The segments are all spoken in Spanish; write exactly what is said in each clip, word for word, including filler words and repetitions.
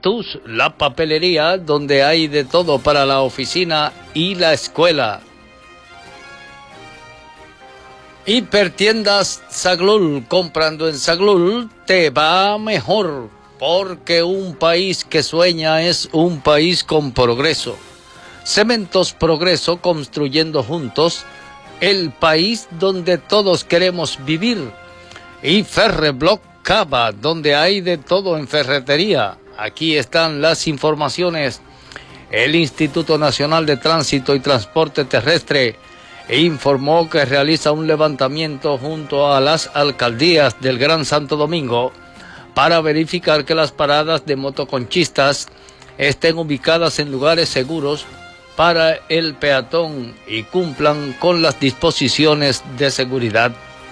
Estatus, la papelería donde hay de todo para la oficina y la escuela. Hipertiendas Saglul, comprando en Saglul te va mejor, porque un país que sueña es un país con progreso. Cementos Progreso, construyendo juntos el país donde todos queremos vivir. Y Ferreblock Cava, donde hay de todo en ferretería. Aquí están las informaciones. El Instituto Nacional de Tránsito y Transporte Terrestre informó que realiza un levantamiento junto a las alcaldías del Gran Santo Domingo para verificar que las paradas de motoconchistas estén ubicadas en lugares seguros para el peatón y cumplan con las disposiciones de seguridad.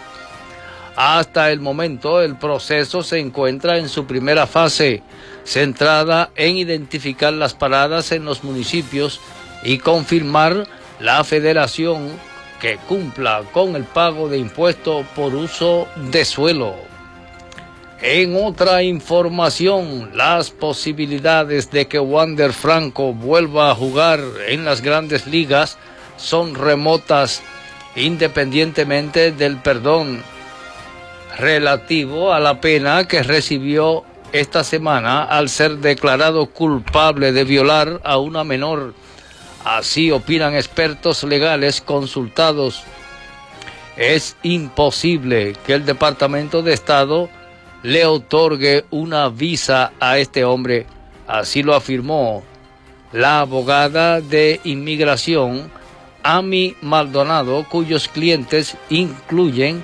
Hasta el momento, el proceso se encuentra en su primera fase, centrada en identificar las paradas en los municipios y confirmar la federación que cumpla con el pago de impuesto por uso de suelo. En otra información, las posibilidades de que Wander Franco vuelva a jugar en las grandes ligas son remotas, independientemente del perdón relativo a la pena que recibió esta semana al ser declarado culpable de violar a una menor. Así opinan expertos legales consultados. Es imposible que el Departamento de Estado le otorgue una visa a este hombre. Así lo afirmó la abogada de inmigración, Amy Maldonado, cuyos clientes incluyen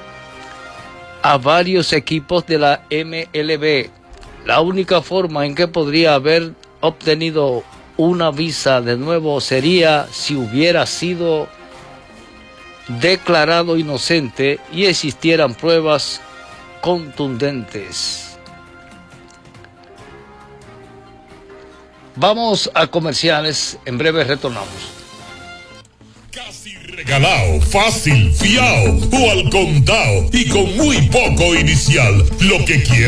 a varios equipos de la M L B. La única forma en que podría haber obtenido una visa de nuevo sería si hubiera sido declarado inocente y existieran pruebas contundentes. Vamos a comerciales, en breve retornamos. Casi regalado, fácil, fiao o al contado y con muy poco inicial. Lo que quieras